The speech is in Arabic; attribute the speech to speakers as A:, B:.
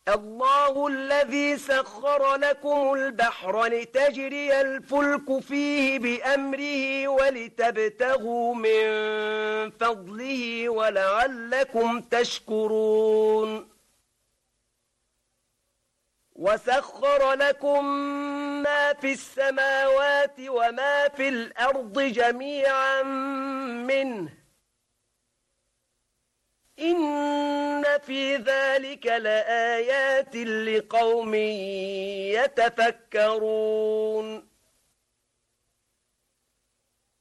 A: الله الذي سخر لكم البحر لتجري الفلك فيه بأمره ولتبتغوا من فضله ولعلكم تشكرون وسخر لكم ما في السماوات وما في الأرض جميعا منه إن في ذلك لآيات لقوم يتفكرون